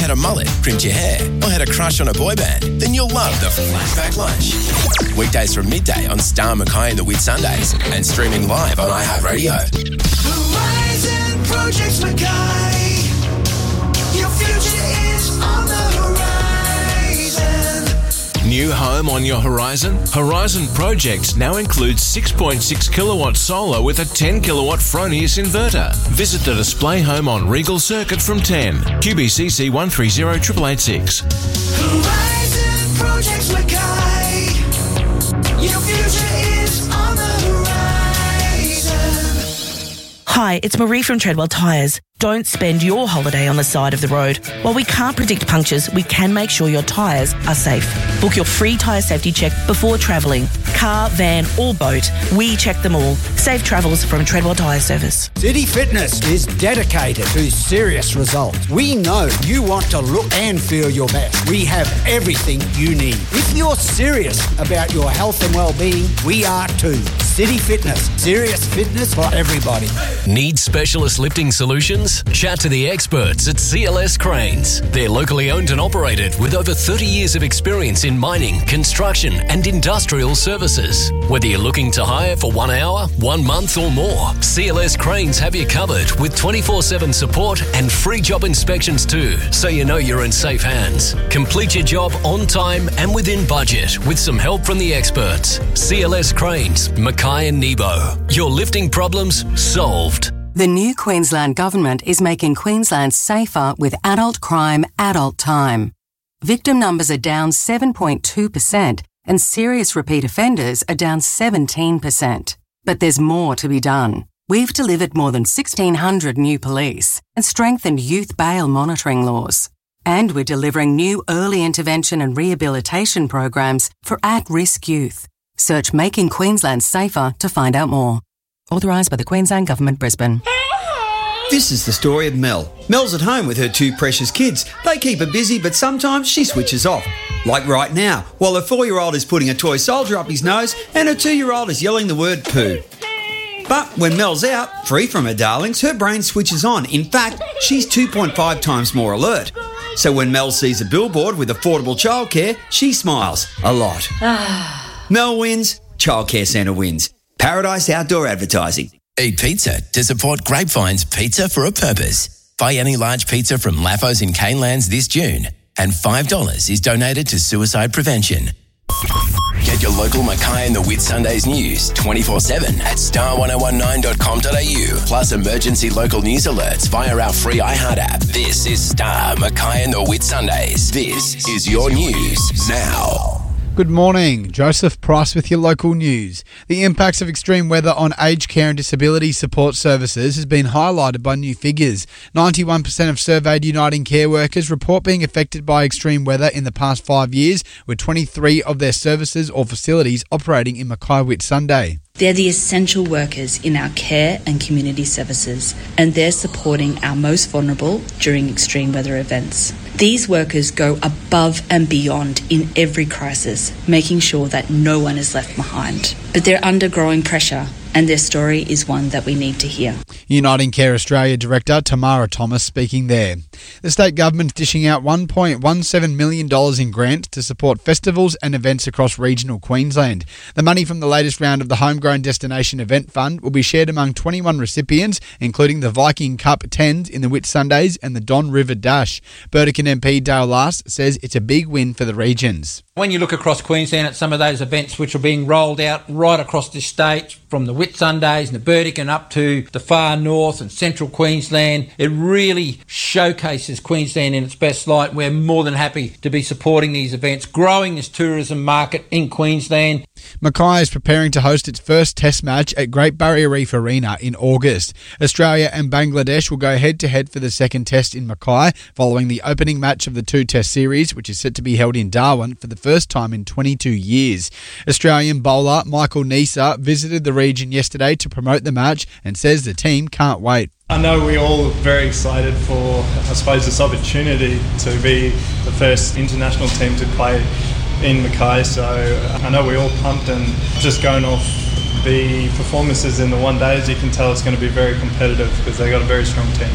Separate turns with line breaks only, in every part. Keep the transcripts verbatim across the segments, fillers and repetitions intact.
had a mullet, crimped your hair, or had a crush on a boy band, then you'll love the Flashback Lunch. Weekdays from midday on Star Mackay and the Whitsundays and streaming live on iHeartRadio.
Horizon Projects Mackay. Your future is on the horizon.
New home on your horizon? Horizon Projects now includes six point six kilowatt solar with a ten kilowatt Fronius inverter. Visit the display home on Regal Circuit from ten. Q B C C one three zero eight eight eight six.
Horizon Projects Mackay. Your future is on the horizon.
Hi, it's Marie from Treadwell Tyres. Don't spend your holiday on the side of the road. While we can't predict punctures, we can make sure your tyres are safe. Book your free tyre safety check before travelling. Car, van or boat, we check them all. Safe travels from Treadwell Tyre Service.
City Fitness is dedicated to serious results. We know you want to look and feel your best. We have everything you need. If you're serious about your health and well-being, we are too. City Fitness, serious fitness for everybody.
Need specialist lifting solutions? Chat to the experts at C L S Cranes. They're locally owned and operated with over thirty years of experience in mining, construction and industrial services. Whether you're looking to hire for one hour, one month or more, C L S Cranes have you covered with twenty-four seven support and free job inspections too, so you know you're in safe hands. Complete your job on time and within budget with some help from the experts. C L S Cranes, Mackay and Nebo. Your lifting problems solved.
The new Queensland Government is making Queensland safer with adult crime, adult time. Victim numbers are down seven point two percent and serious repeat offenders are down seventeen percent. But there's more to be done. We've delivered more than sixteen hundred new police and strengthened youth bail monitoring laws. And we're delivering new early intervention and rehabilitation programs for at-risk youth. Search Making Queensland Safer to find out more. Authorised by the Queensland Government, Brisbane.
This is the story of Mel. Mel's at home with her two precious kids. They keep her busy, but sometimes she switches off. Like right now, while her four-year-old is putting a toy soldier up his nose and her two-year-old is yelling the word poo. But when Mel's out, free from her darlings, her brain switches on. In fact, she's two point five times more alert. So when Mel sees a billboard with affordable childcare, she smiles a lot. Mel wins, Childcare Centre wins. Paradise Outdoor Advertising.
Eat pizza to support Grapevine's Pizza for a Purpose. Buy any large pizza from Laffos in Canelands this June, and five dollars is donated to suicide prevention. Get your local Mackay and the Whitsundays news twenty-four seven at star ten nineteen dot com dot a u, plus emergency local news alerts via our free iHeart app. This is Star Mackay and the Whitsundays. This is your news now.
Good morning. Joseph Price with your local news. The impacts of extreme weather on aged care and disability support services has been highlighted by new figures. ninety-one percent of surveyed Uniting Care workers report being affected by extreme weather in the past five years, with twenty-three of their services or facilities operating in Mackay Whitsunday.
They're the essential workers in our care and community services, and they're supporting our most vulnerable during extreme weather events. These workers go above and beyond in every crisis, making sure that no one is left behind. But they're under growing pressure, and their story is one that we need to hear.
Uniting Care Australia Director Tamara Thomas speaking there. The state government's dishing out one point one seven million dollars in grants to support festivals and events across regional Queensland. The money from the latest round of the Homegrown Destination Event Fund will be shared among twenty-one recipients, including the Viking Cup tens in the Whitsundays and the Don River Dash. Burdekin M P Dale Last says it's a big win for the regions.
When you look across Queensland at some of those events which are being rolled out right across this state, from the Whitsundays and the Burdekin up to the far north and central Queensland, it really showcases Queensland in its best light. We're more than happy to be supporting these events, growing this tourism market in Queensland.
Mackay is preparing to host its first test match at Great Barrier Reef Arena in August. Australia and Bangladesh will go head-to-head for the second test in Mackay, following the opening match of the two-test series, which is set to be held in Darwin for the first time in twenty-two years. Australian bowler Michael Neser visited the region yesterday to promote the match and says the team can't wait.
I know we're all very excited for, I suppose, this opportunity to be the first international team to play in Mackay, so I know we're all pumped, and just going off the performances in the one days, you can tell it's going to be very competitive because they got a very strong team.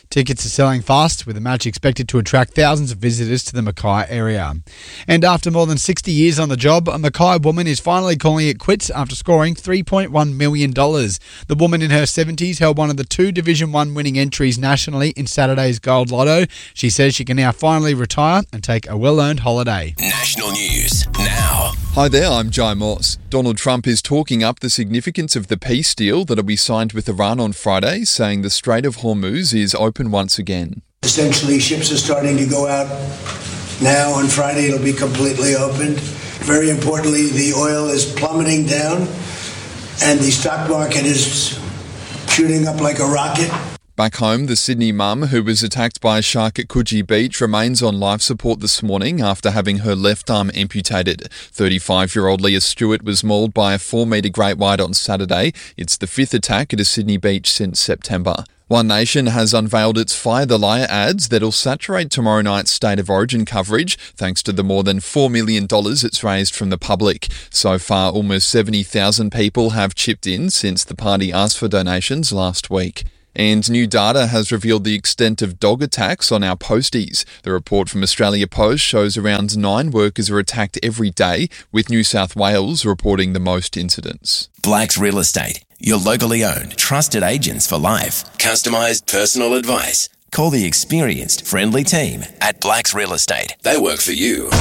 Tickets are selling fast, with the match expected to attract thousands of visitors to the Mackay area. And after more than sixty years on the job, a Mackay woman is finally calling it quits after scoring three point one million dollars. The woman in her seventies held one of the two Division one winning entries nationally in Saturday's Gold Lotto. She says she can now finally retire and take a well-earned holiday.
National news now.
Hi there, I'm Jai Moss. Donald Trump is talking up the significance of the peace deal that'll be signed with Iran on Friday, saying the Strait of Hormuz is open once again.
Essentially, ships are starting to go out now. On Friday, it'll be completely opened. Very importantly, the oil is plummeting down, and the stock market is shooting up like a rocket.
Back home, the Sydney mum who was attacked by a shark at Coogee Beach remains on life support this morning after having her left arm amputated. thirty-five-year-old Leah Stewart was mauled by a four-metre great white on Saturday. It's the fifth attack at a Sydney beach since September. One Nation has unveiled its Fire the Liar ads that'll saturate tomorrow night's State of Origin coverage, thanks to the more than four million dollars it's raised from the public. So far, almost seventy thousand people have chipped in since the party asked for donations last week. And new data has revealed the extent of dog attacks on our posties. The report from Australia Post shows around nine workers are attacked every day, with New South Wales reporting the most incidents.
Blacks Real Estate, your locally owned, trusted agents for life. Customised personal advice. Call the experienced, friendly team at Blacks Real Estate. They work for you.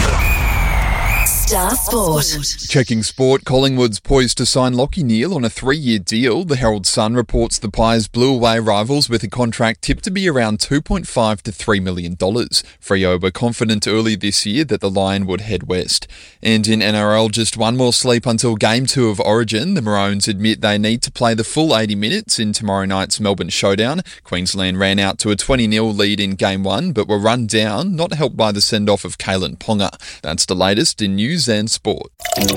Star Sport.
Checking sport, Collingwood's poised to sign Lachie Neale on a three-year deal. The Herald Sun reports the Pies blew away rivals with a contract tipped to be around two point five to three million dollars. Freo were confident early this year that the Lion would head west. And in N R L, just one more sleep until Game two of Origin. The Maroons admit they need to play the full eighty minutes in tomorrow night's Melbourne showdown. Queensland ran out to a twenty nil lead in Game one, but were run down, not helped by the send-off of Kalen Ponga. That's the latest in news and sport.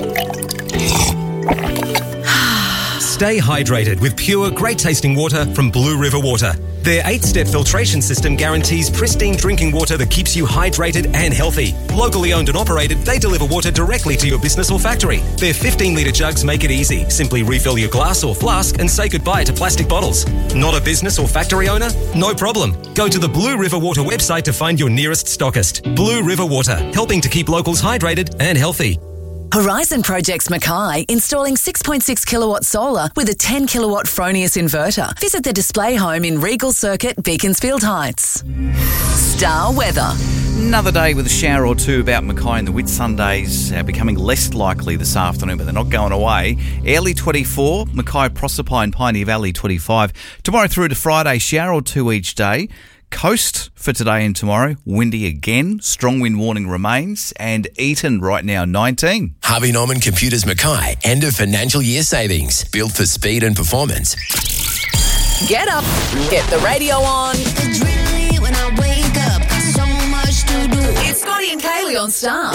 Stay hydrated with pure, great-tasting water from Blue River Water. Their eight-step filtration system guarantees pristine drinking water that keeps you hydrated and healthy. Locally owned and operated, they deliver water directly to your business or factory. Their fifteen litre jugs make it easy. Simply refill your glass or flask and say goodbye to plastic bottles. Not a business or factory owner? No problem. Go to the Blue River Water website to find your nearest stockist. Blue River Water, helping to keep locals hydrated and healthy.
Horizon Projects Mackay, installing six point six kilowatt solar with a ten kilowatt Fronius inverter. Visit the display home in Regal Circuit, Beaconsfield Heights. Star weather.
Another day with a shower or two about Mackay and the Whitsundays uh, becoming less likely this afternoon, but they're not going away. Early twenty-four, Mackay, Proserpine, Pioneer Valley twenty-five. Tomorrow through to Friday, shower or two each day. Coast for today and tomorrow, windy again, strong wind warning remains, and Eaton right now nineteen.
Harvey Norman Computers Mackay, end of financial year savings, built for speed and performance.
Get up, get the radio on.
It's really when I wake up, so much to do.
It's Scotty and Kaylee on Star.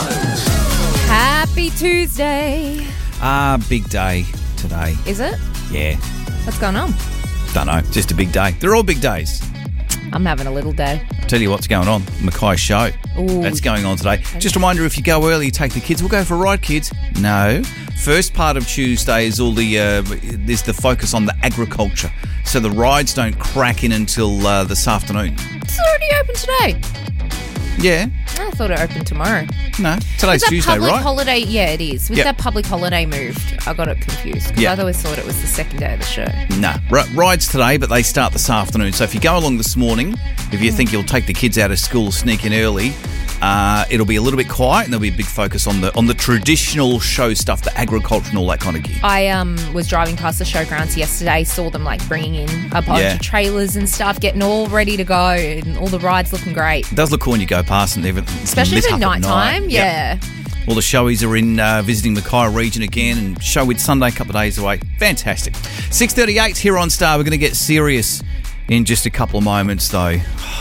Happy Tuesday.
Ah, big day today.
Is it?
Yeah.
What's going on?
Don't know, just a big day. They're all big days.
I'm having a little day.
Tell you what's going on, Mackay Show.
Ooh.
That's going on today. Just a reminder, if you go early, you take the kids. We'll go for a ride, kids. No. First part of Tuesday is all the, uh, there's the focus on the agriculture. So the rides don't crack in until uh, this afternoon.
It's already open today.
Yeah.
I thought it opened tomorrow.
No, today's
With
Tuesday,
that public
right?
holiday, yeah, it is. With
Yep.
that public holiday moved, I got it confused because
Yep.
I always thought it was the second day of the show.
No, R- rides today, but they start this afternoon. So if you go along this morning, if you think you'll take the kids out of school, sneak in early, uh, it'll be a little bit quiet, and there'll be a big focus on the on the traditional show stuff, the agriculture and all that kind of gear.
I um was driving past the showgrounds yesterday, saw them like bringing in a bunch
Yeah.
of trailers and stuff, getting all ready to go, and all the rides looking great.
It does look cool when you go past and everything.
Especially
lit
for
up at
night time,
night.
yeah.
Yep. All the showies are in uh, visiting the Mackay region again, and show with Sunday a couple of days away. Fantastic. six thirty-eight here on Star. We're going to get serious in just a couple of moments, though.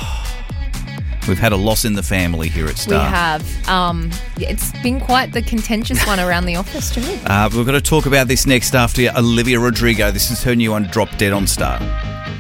We've had a loss in the family here at Star.
We have. Um, yeah, it's been quite the contentious one around the office too.
Uh, we're going to talk about this next after Olivia Rodrigo. This is her new one, Drop Dead on Star.